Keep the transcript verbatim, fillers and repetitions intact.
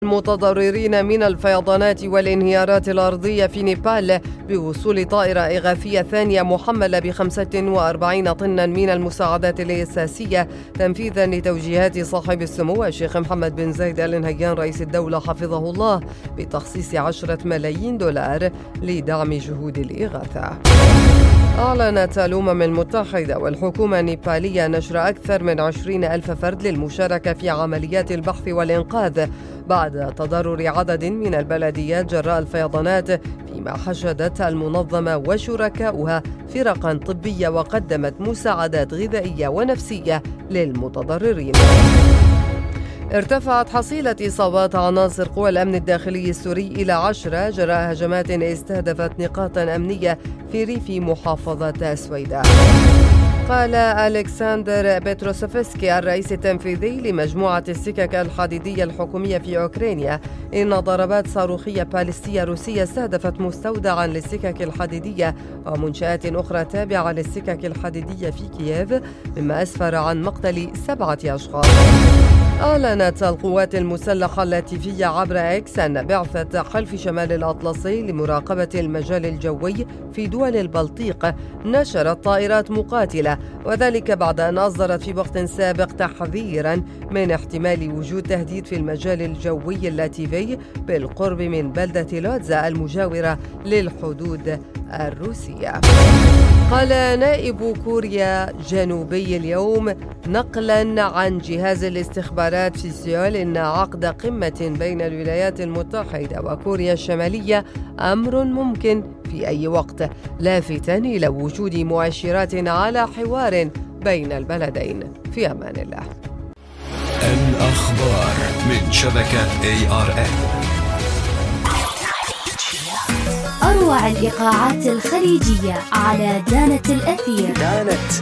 المتضررين من الفيضانات والانهيارات الأرضية في نيبال بوصول طائرة إغاثية ثانية محملة بخمسة وأربعين طنا من المساعدات الأساسية تنفيذا لتوجيهات صاحب السمو الشيخ محمد بن زايد آل نهيان رئيس الدولة حفظه الله بتخصيص عشرة ملايين دولار لدعم جهود الإغاثة. أعلنت الأمم المتحدة والحكومة النيبالية نشر أكثر من عشرين ألف فرد للمشاركة في عمليات البحث والإنقاذ بعد تضرر عدد من البلديات جراء الفيضانات، فيما حشدت المنظمة وشركاؤها فرقا طبية وقدمت مساعدات غذائية ونفسية للمتضررين. ارتفعت حصيلة إصابات عناصر قوى الأمن الداخلي السوري إلى عشرة جراء هجمات استهدفت نقاطا أمنية في ريف محافظة السويداء. قال ألكسندر بيتروسوفسكي الرئيس التنفيذي لمجموعة السكك الحديدية الحكومية في أوكرانيا إن ضربات صاروخية باليستية روسية استهدفت مستودعا للسكك الحديدية ومنشآت أخرى تابعة للسكك الحديدية في كييف، مما أسفر عن مقتل سبعة أشخاص. أعلنت القوات المسلحة اللاتيفية عبر إكس أن بعثة حلف شمال الأطلسي لمراقبة المجال الجوي في دول البلطيق نشرت طائرات مقاتلة، وذلك بعد أن أصدرت في وقت سابق تحذيرا من احتمال وجود تهديد في المجال الجوي اللاتيفي بالقرب من بلدة لودزا المجاورة للحدود الروسية. قال نائب كوريا الجنوبي اليوم نقلا عن جهاز الاستخبارات في سيول إن عقد قمة بين الولايات المتحدة وكوريا الشمالية أمر ممكن في أي وقت، لافتاً إلى وجود مؤشرات على حوار بين البلدين. في أمان الله. الأخبار من شبكة إيه آر إن. أروع الإيقاعات الخليجية على دانة الأثير. دانت